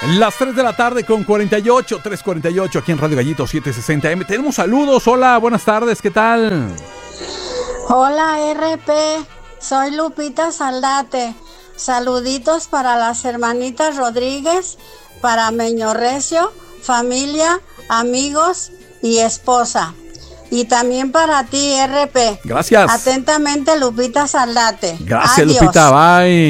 Las 3 de la tarde con 3:48 aquí en Radio Gallito 760M. Tenemos saludos. Hola, buenas tardes, ¿qué tal? Hola RP, soy Lupita Saldate. Saluditos para las hermanitas Rodríguez, para Meño Recio, familia, amigos y esposa. Y también para ti, RP. Gracias. Atentamente, Lupita Saldate. Gracias, Adiós. Lupita, bye.